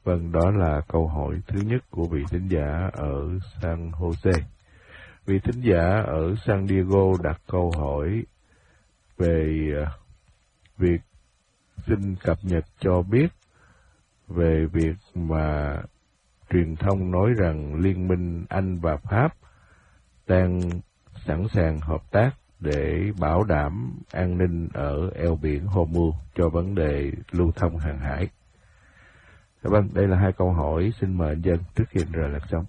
Vâng, đó là câu hỏi thứ nhất của vị thính giả ở San Jose. Vị thính giả ở San Diego đặt câu hỏi về việc xin cập nhật cho biết về việc mà truyền thông nói rằng Liên minh Anh và Pháp đang sẵn sàng hợp tác để bảo đảm an ninh ở eo biển Hormuz cho vấn đề lưu thông hàng hải. Vâng, đây là hai câu hỏi. Xin mời anh Dân trước khi rời lạc xong.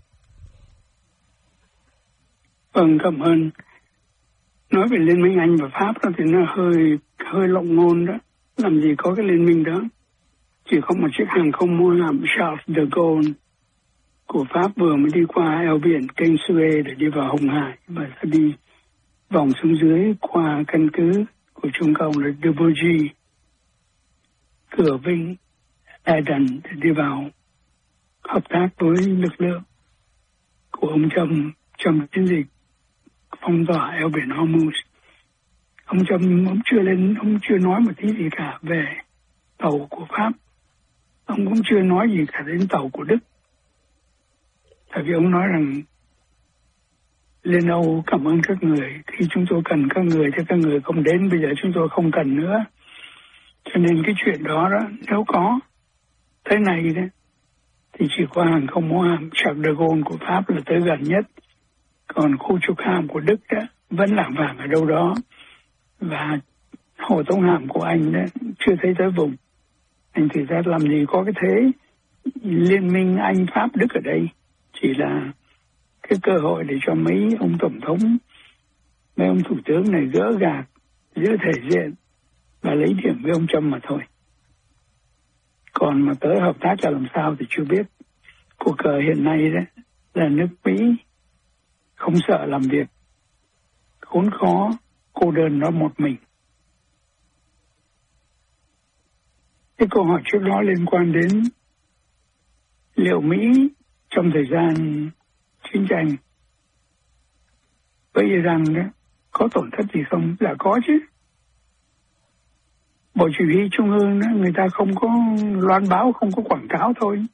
Vâng, cảm ơn. Nói về Liên minh Anh và Pháp đó thì nó hơi lộng ngôn đó. Làm gì có cái liên minh đó. Chỉ có một chiếc hàng không mẫu hạm Charles de Gaulle của Pháp vừa mới đi qua eo biển kênh Suez để đi vào Hồng Hải và sẽ đi vòng xuống dưới qua căn cứ của Trung Cộng là De Bourgie, cửa Vinh, Aden để đi vào hợp tác với lực lượng của ông Trump trong chiến dịch phong tỏa eo biển Hormuz. Ông Trump ông chưa nói một tí gì cả về tàu của Pháp. Ông cũng chưa nói gì cả đến tàu của Đức. Tại vì ông nói rằng Liên Âu cảm ơn các người. Khi chúng tôi cần các người thì các người không đến. Bây giờ chúng tôi không cần nữa. Cho nên cái chuyện đó nếu có thế này đấy, thì chỉ có hàng không mẫu hạm Charles de Gaulle của Pháp là tới gần nhất. Còn khu trục hạm của Đức đó, vẫn lảng vảng ở đâu đó. Và hộ tống hạm của Anh đó, chưa thấy tới vùng. Anh thì ra làm gì có cái thế liên minh Anh, Pháp, Đức ở đây. Chỉ là cái cơ hội để cho mấy ông tổng thống, mấy ông thủ tướng này gỡ gạc, giữ thể diện và lấy điểm với ông Trump mà thôi. Còn mà tới hợp tác là làm sao thì chưa biết. Cuộc cờ hiện nay đấy là nước Mỹ không sợ làm việc khốn khó, cô đơn nó một mình. Cái câu hỏi trước đó liên quan đến liệu Mỹ trong thời gian chiến tranh với Iran đó, có tổn thất gì không? Là có chứ. Bộ Chỉ huy Trung ương đó, người ta không có loan báo, không có quảng cáo thôi.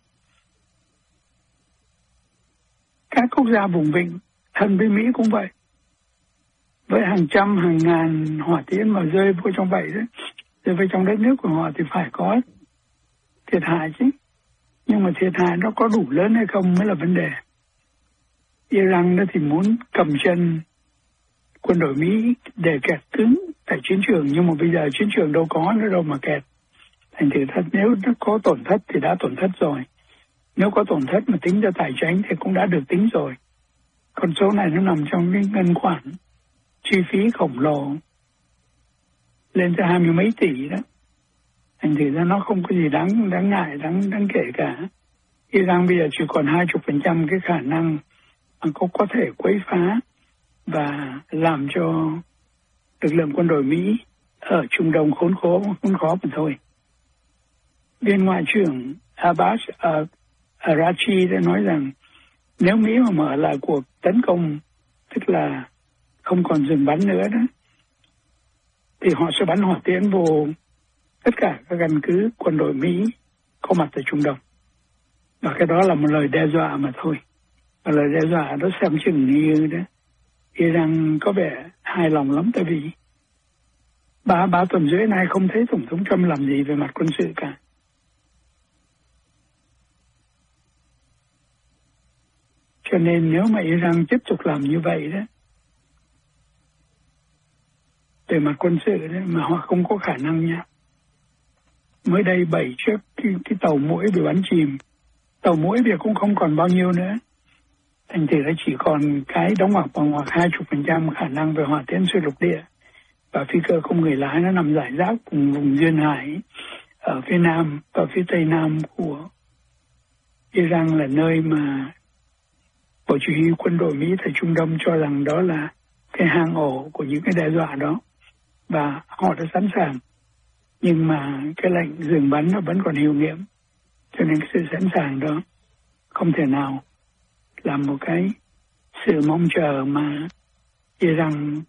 Các quốc gia vùng vịnh thân với Mỹ cũng vậy. Với hàng trăm, hàng ngàn hỏa tiễn mà rơi vô trong vậy đó, rơi vào trong đất nước của họ thì phải có thiệt hại chứ. Nhưng mà thiệt hại nó có đủ lớn hay không mới là vấn đề. Iran đó thì muốn cầm chân quân đội Mỹ để kẹt cứng tại chiến trường, nhưng mà bây giờ chiến trường đâu có nữa đâu mà kẹt. Thành thử thật nếu nó có tổn thất thì đã tổn thất rồi. Nếu có tổn thất mà tính ra tài chính thì cũng đã được tính rồi. Con số này nó nằm trong cái ngân khoản chi phí khổng lồ lên tới 20 mấy tỷ đó. Thành thử ra nó không có gì đáng ngại, đáng kể cả. Iran bây giờ chỉ còn 20% cái khả năng có thể quấy phá và làm cho lực lượng quân đội Mỹ ở Trung Đông khốn khó mà thôi. Viên Ngoại trưởng Abbas Araghchi đã nói rằng nếu Mỹ mà mở lại cuộc tấn công, tức là không còn dừng bắn nữa đó, thì họ sẽ bắn hỏa tiễn vô tất cả các căn cứ quân đội Mỹ có mặt ở Trung Đông. Và cái đó là một lời đe dọa mà thôi. Và lời đe dọa đó xem chừng như đó Iran có vẻ hài lòng lắm, tại vì ba tuần rưỡi nay không thấy Tổng thống Trump làm gì về mặt quân sự cả. Cho nên nếu mà Iran tiếp tục làm như vậy đó, về mặt quân sự đó, mà họ không có khả năng nha. Mới đây 7 chiếc cái tàu mũi bị bắn chìm. Tàu mũi bây giờ cũng không còn bao nhiêu nữa. Thành thử nó chỉ còn cái đóng ngoặc bằng hoặc 20% khả năng về hỏa tiễn xuyên lục địa. Và phi cơ không người lái nó nằm rải rác vùng duyên hải ở phía nam và phía tây nam của Iran, là nơi mà Bộ Chỉ huy quân đội Mỹ tại Trung Đông cho rằng đó là cái hang ổ của những cái đe dọa đó. Và họ đã sẵn sàng. Nhưng mà cái lệnh dừng bắn nó vẫn còn hiệu nghiệm. Cho nên cái sự sẵn sàng đó không thể nào là một cái sự mong chờ mà Iran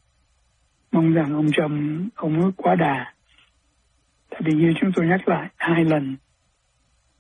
mong rằng ông Trump ông ấy quá đà. Tại vì như chúng tôi nhắc lại 2 lần,